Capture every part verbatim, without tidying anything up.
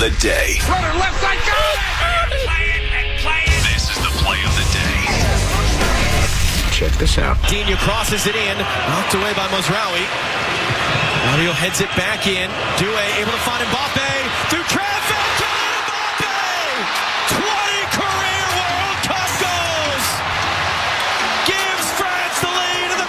the day. Runner left side, go! Play it and play it. This is the play of the day. Check this out. Dina crosses it in, knocked away by Mazraoui. Mario heads it back in. Due able to find Mbappe through traffic. Mbappe! twenty career World Cup goals! Gives France the lead in the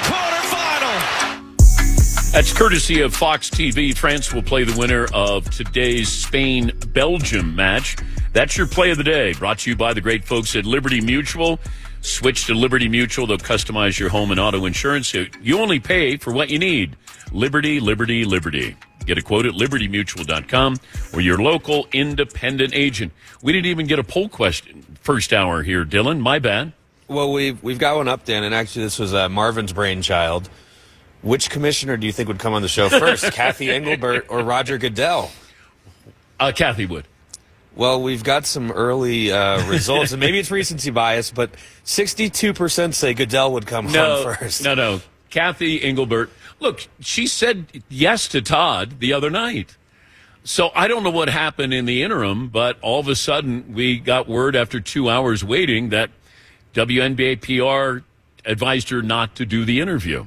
quarterfinal. That's courtesy of Fox T V. France will play the winner of today's Spain-Belgium match. That's your play of the day, brought to you by the great folks at Liberty Mutual. Switch to Liberty Mutual. They'll customize your home and auto insurance. You only pay for what you need. Liberty, Liberty, Liberty. Get a quote at liberty mutual dot com or your local independent agent. We didn't even get a poll question first hour here, Dylan. My bad. Well, we've, we've got one up, Dan, and actually this was uh, Marvin's brainchild. Which commissioner do you think would come on the show first, Kathy Engelbert or Roger Goodell? Uh, Kathy would. Well, we've got some early uh, results, and maybe it's recency bias, but sixty-two percent say Goodell would come no, home first. No, no. Kathy Engelbert. Look, she said yes to Todd the other night. So I don't know what happened in the interim, but all of a sudden we got word after two hours waiting that W N B A P R advised her not to do the interview.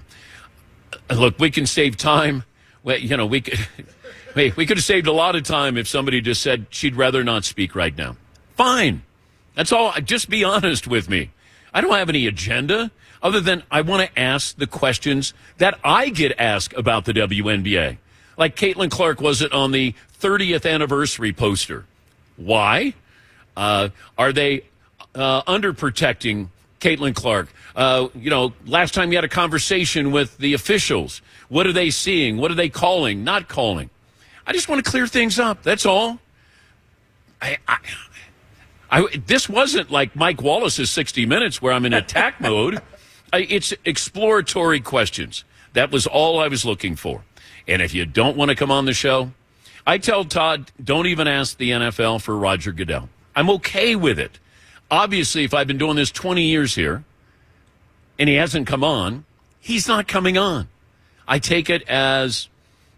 Look, we can save time. Well, you know, we could... Hey, we could have saved a lot of time if somebody just said she'd rather not speak right now. Fine. That's all. Just be honest with me. I don't have any agenda other than I want to ask the questions that I get asked about the W N B A. Like Caitlin Clark wasn't on the thirtieth anniversary poster. Why? Uh, are they uh, underprotecting Caitlin Clark? Uh, you know, last time you had a conversation with the officials. What are they seeing? What are they calling? Not calling? I just want to clear things up. That's all. I, I, I, this wasn't like Mike Wallace's sixty minutes where I'm in attack mode. I, it's exploratory questions. That was all I was looking for. And if you don't want to come on the show, I tell Todd, don't even ask the N F L for Roger Goodell. I'm okay with it. Obviously, if I've been doing this twenty years here and he hasn't come on, he's not coming on. I take it as...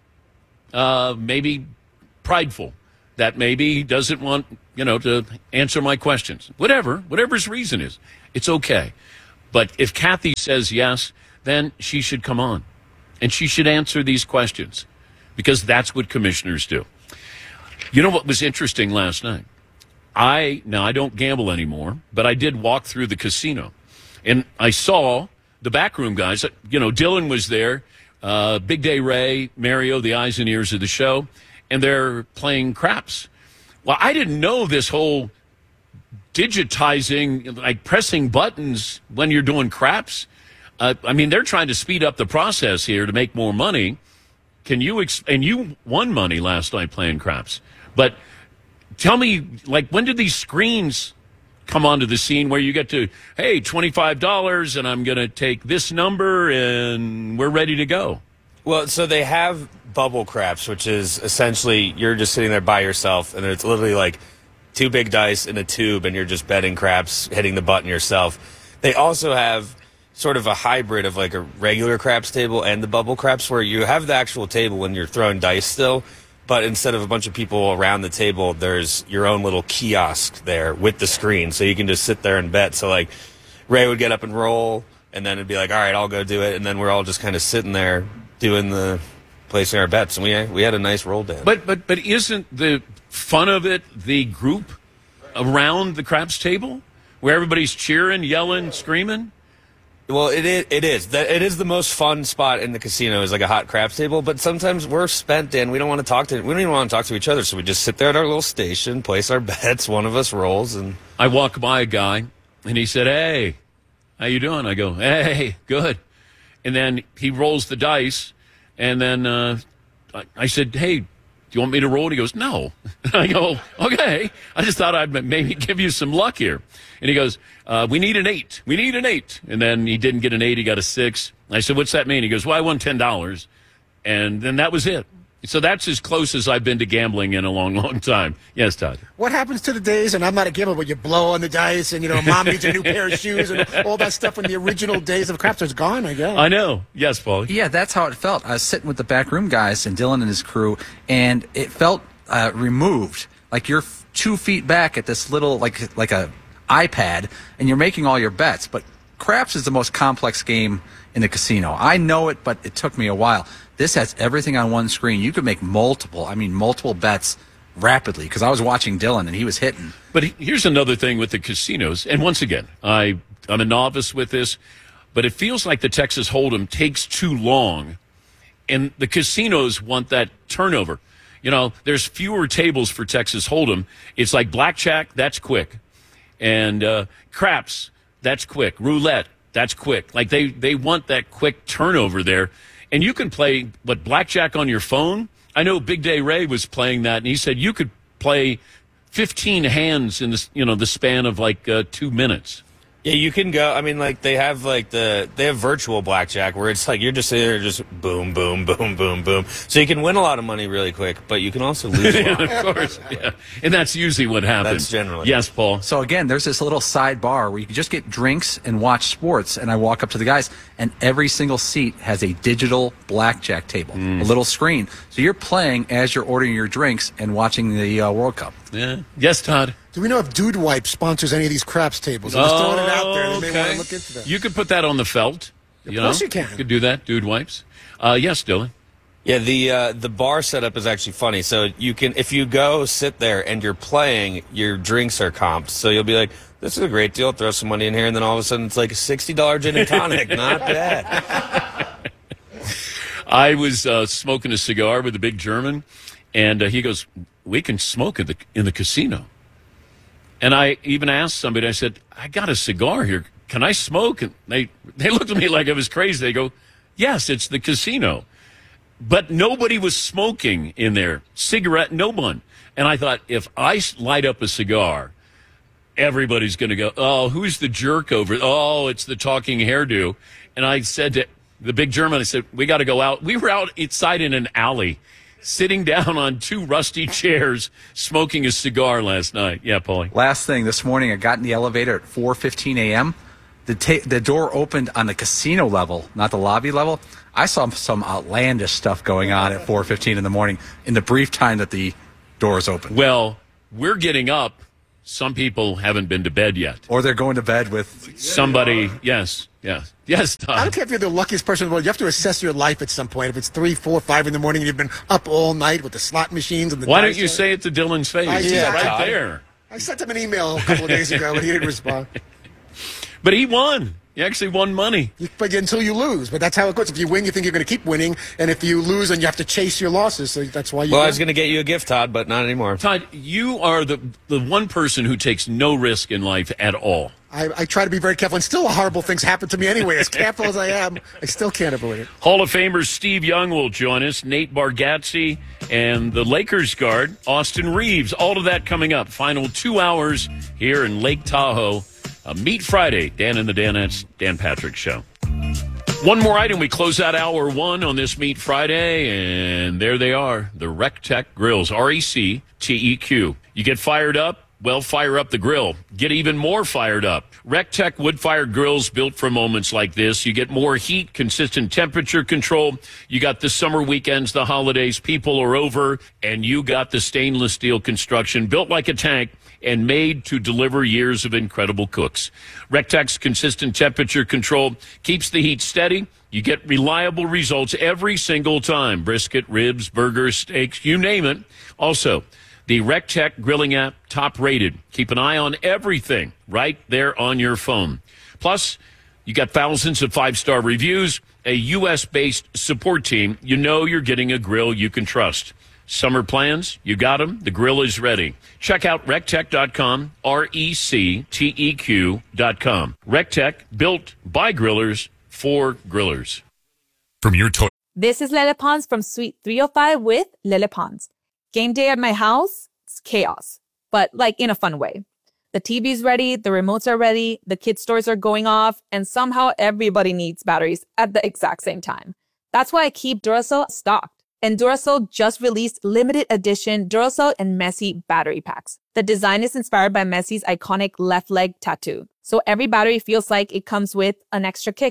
Uh, maybe prideful, that maybe he doesn't want, you know, to answer my questions. Whatever, whatever his reason is, it's okay. But if Kathy says yes, then she should come on. And she should answer these questions because that's what commissioners do. You know what was interesting last night? I, now I don't gamble anymore, but I did walk through the casino. And I saw the backroom guys. You know, Dylan was there. Uh, Big Day Ray, Mario, the eyes and ears of the show, and they're playing craps. Well, I didn't know this whole digitizing, like pressing buttons when you're doing craps. Uh, I mean, they're trying to speed up the process here to make more money. Can you, ex- and you won money last night playing craps. But tell me, like, when did these screens come onto the scene where you get to, hey, twenty-five dollars and I'm going to take this number and we're ready to go? Well, so they have bubble craps, which is essentially you're just sitting there by yourself, and it's literally like two big dice in a tube, and you're just betting craps, hitting the button yourself. They also have sort of a hybrid of like a regular craps table and the bubble craps, where you have the actual table when you're throwing dice still, but instead of a bunch of people around the table, there's your own little kiosk there with the screen, so you can just sit there and bet. So, like, Ray would get up and roll, and then it'd be like, all right, I'll go do it, and then we're all just kind of sitting there doing the placing our bets, and we we had a nice roll down. But but but isn't the fun of it the group around the craps table where everybody's cheering, yelling, screaming? Well, it is. It is. It is the most fun spot in the casino is like a hot craps table. But sometimes we're spent, and we don't want to talk to. We don't even want to talk to each other. So we just sit there at our little station, place our bets. One of us rolls, and I walk by a guy, and he said, "Hey, how you doing?" I go, "Hey, good." And then he rolls the dice, and then uh, I, I said, "Hey, do you want me to roll?" And he goes, "No." And I go, "Okay. I just thought I'd maybe give you some luck here." And he goes, uh, we need an eight. We need an eight. And then he didn't get an eight. He got a six. I said, what's that mean? He goes, well, I won ten dollars. And then that was it. So that's as close as I've been to gambling in a long, long time. Yes, Todd. What happens to the days, and I'm not a gambler, but you blow on the dice and, you know, mom needs a new pair of shoes and all that stuff when the original days of craps is gone, I guess. I know. Yes, Paul. Yeah, that's how it felt. I was sitting with the backroom guys and Dylan and his crew, and it felt uh, removed Like you're f- two feet back at this little, like like a iPad, and you're making all your bets. But craps is the most complex game in the casino. I know it, but it took me a while. This has everything on one screen. You could make multiple, I mean, multiple bets rapidly, because I was watching Dylan, and he was hitting. But here's another thing with the casinos. And once again, I, I'm a novice with this, but it feels like the Texas Hold'em takes too long, and the casinos want that turnover. You know, there's fewer tables for Texas Hold'em. It's like blackjack, that's quick. And uh, craps, that's quick. Roulette, that's quick. Like they, they want that quick turnover there. And you can play, what, blackjack on your phone? I know Big Day Ray was playing that, and he said you could play fifteen hands in the, you know, the span of like uh, two minutes. Yeah, you can go. I mean, like they have like the they have virtual blackjack where it's like you're just sitting there, just boom, boom, boom, boom, boom. So you can win a lot of money really quick, but you can also lose a lot. Of course, yeah. And that's usually what happens. That's generally. Yes, Paul. So again, there's this little side bar where you can just get drinks and watch sports. And I walk up to the guys, and every single seat has a digital blackjack table, mm. a little screen. So you're playing as you're ordering your drinks and watching the uh, World Cup. Yeah. Yes, Todd. Do we know if Dude Wipe sponsors any of these craps tables? I'm just oh, throwing it out there. They may okay. want to look into that. You could put that on the felt. Of You course know? you can. You could do that, Dude Wipes. Uh, yes, Dylan. Yeah, the uh, the bar setup is actually funny. So you can, if you go sit there and you're playing, your drinks are comped. So you'll be like, "This is a great deal. Throw some money in here," and then all of a sudden it's like a sixty dollar gin and tonic. Not bad. I was uh, smoking a cigar with a big German, and uh, he goes, "We can smoke in the in the casino." And I even asked somebody, I said, "I got a cigar here. Can I smoke?" And they, they looked at me like I was crazy. They go, "Yes, it's the casino." But nobody was smoking in there. Cigarette, no one. And I thought, if I light up a cigar, everybody's going to go, "Oh, who's the jerk over? Oh, it's the talking hairdo." And I said to the big German, I said, "We got to go out." We were out inside in an alley, sitting down on two rusty chairs, smoking a cigar last night. Yeah, Paulie. Last thing, this morning I got in the elevator at four fifteen a.m. The, ta- the door opened on the casino level, not the lobby level. I saw some outlandish stuff going on at four fifteen in the morning in the brief time that the doors opened. Well, we're getting up. Some people haven't been to bed yet. Or they're going to bed with somebody. Yes, yes. Yes, Todd. I don't care if you're the luckiest person in the world. You have to assess your life at some point. If it's three, four, five in the morning and you've been up all night with the slot machines and the Why dice don't you say it to Dylan's face? I, yeah, right Todd. there. I sent him an email a couple of days ago, and he didn't respond. But he won. He actually won money. You, but until you lose. But that's how it goes. If you win, you think you're going to keep winning. And if you lose, then you have to chase your losses. So that's why you Well, win. I was going to get you a gift, Todd, but not anymore. Todd, you are the, the one person who takes no risk in life at all. I, I try to be very careful. And still horrible things happen to me anyway. As careful as I am, I still can't avoid it. Hall of Famer Steve Young will join us, Nate Bargatze, and the Lakers guard, Austin Reeves. All of that coming up. Final two hours here in Lake Tahoe. Uh, Meet Friday, Dan and the Danettes, Dan Patrick Show. One more item. We close out hour one on this Meet Friday, and there they are, the RecTeq grills, R E C T E Q. You get fired up? Well, fire up the grill. Get even more fired up. RecTeq wood-fired grills built for moments like this. You get more heat, consistent temperature control. You got the summer weekends, the holidays, people are over, and you got the stainless steel construction built like a tank and made to deliver years of incredible cooks. RecTeq's consistent temperature control keeps the heat steady. You get reliable results every single time. Brisket, ribs, burgers, steaks, you name it. Also, the RecTeq grilling app, top rated. Keep an eye on everything right there on your phone. Plus, you got thousands of five-star reviews, a U S-based support team. You know you're getting a grill you can trust. Summer plans, you got them. The grill is ready. Check out rec teq dot com, R E C T E Q dot com. RecTeq, built by grillers for grillers. From your toy. This is Lele Pons from Suite three oh five with Lele Pons. Game day at my house, it's chaos, but like in a fun way. The T V's ready, the remotes are ready, the kids' stores are going off, and somehow everybody needs batteries at the exact same time. That's why I keep Duracell stocked. And Duracell just released limited edition Duracell and Messi battery packs. The design is inspired by Messi's iconic left leg tattoo. So every battery feels like it comes with an extra kick.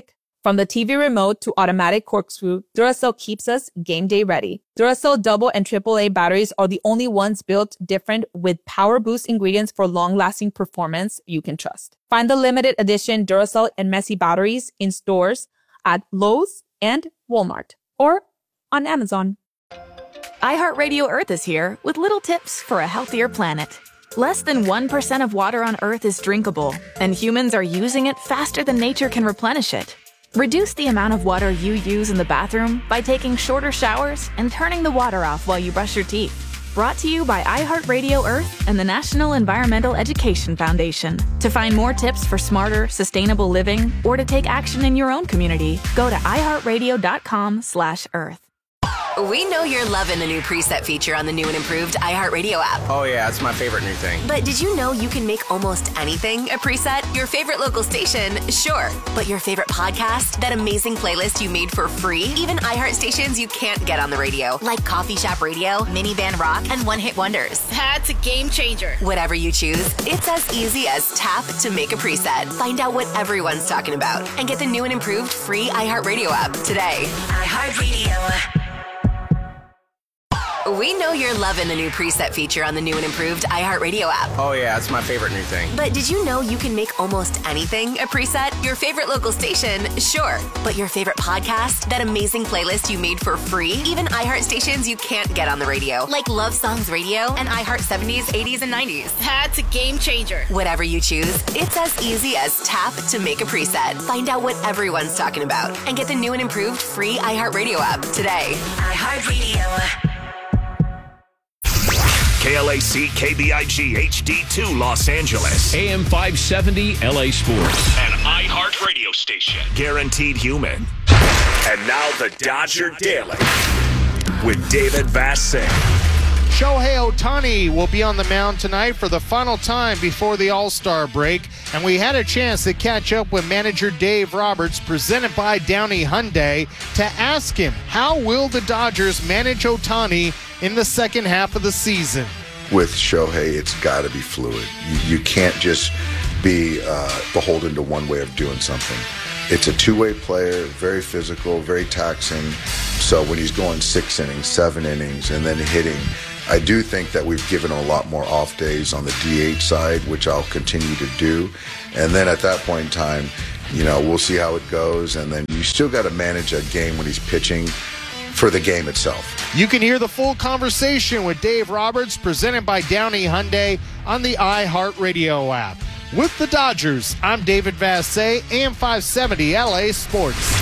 From the T V remote to automatic corkscrew, Duracell keeps us game day ready. Duracell double and triple A batteries are the only ones built different with power boost ingredients for long-lasting performance you can trust. Find the limited edition Duracell and Messi batteries in stores at Lowe's and Walmart or on Amazon. iHeartRadio Earth is here with little tips for a healthier planet. Less than one percent of water on Earth is drinkable, and humans are using it faster than nature can replenish it. Reduce the amount of water you use in the bathroom by taking shorter showers and turning the water off while you brush your teeth. Brought to you by iHeartRadio Earth and the National Environmental Education Foundation. To find more tips for smarter, sustainable living or to take action in your own community, go to iHeartRadio.com slash Earth. We know you're loving the new preset feature on the new and improved iHeartRadio app. Oh, yeah, it's my favorite new thing. But did you know you can make almost anything a preset? Your favorite local station, sure. But your favorite podcast? That amazing playlist you made for free? Even iHeart stations you can't get on the radio, like Coffee Shop Radio, Minivan Rock, and One Hit Wonders. That's a game changer. Whatever you choose, it's as easy as tap to make a preset. Find out what everyone's talking about and get the new and improved free iHeartRadio app today. iHeartRadio. We know you're loving the new preset feature on the new and improved iHeartRadio app. Oh, yeah, it's my favorite new thing. But did you know you can make almost anything a preset? Your favorite local station, sure. But your favorite podcast? That amazing playlist you made for free? Even iHeart stations you can't get on the radio, like Love Songs Radio and iHeart seventies, eighties, and nineties. That's a game changer. Whatever you choose, it's as easy as tap to make a preset. Find out what everyone's talking about and get the new and improved free iHeartRadio app today. iHeartRadio. K L A C K B I G H D two Los Angeles. A M five seventy L A Sports. An iHeart radio station. Guaranteed human. And now the Dodger Daily with David Vassegh. Shohei Ohtani will be on the mound tonight for the final time before the All-Star break, and we had a chance to catch up with manager Dave Roberts, presented by Downey Hyundai, to ask him how will the Dodgers manage Ohtani in the second half of the season. With Shohei, it's got to be fluid. You, you can't just be uh, beholden to one way of doing something. It's a two-way player, very physical, very taxing. So when he's going six innings, seven innings, and then hitting, I do think that we've given him a lot more off days on the D H side, which I'll continue to do. And then at that point in time, you know, we'll see how it goes. And then you still got to manage that game when he's pitching for the game itself. You can hear the full conversation with Dave Roberts, presented by Downey Hyundai, on the iHeartRadio app. With the Dodgers, I'm David Vassegh, A M five seventy L A Sports.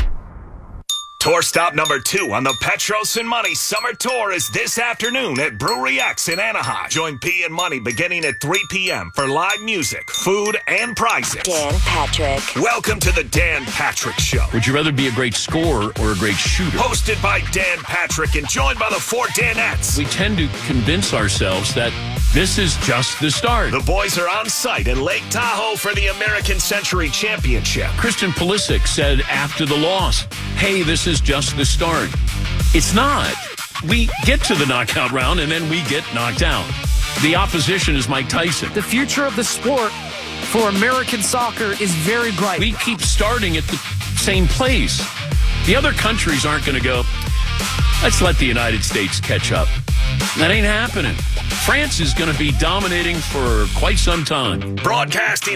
Tour stop number two on the Petros and Money Summer Tour is this afternoon at Brewery X in Anaheim. Join P and Money beginning at three p.m. for live music, food, and prizes. Dan Patrick. Welcome to the Dan Patrick Show. Would you rather be a great scorer or a great shooter? Hosted by Dan Patrick and joined by the four Danettes. We tend to convince ourselves that this is just the start. The boys are on site in Lake Tahoe for the American Century Championship. Christian Pulisic said after the loss, hey, this is just the start. It's not. We get to the knockout round and then we get knocked out. The opposition is Mike Tyson. The future of the sport for American soccer is very bright. We keep starting at the same place. The other countries aren't going to go, let's let the United States catch up. That ain't happening. France is going to be dominating for quite some time. Broadcasting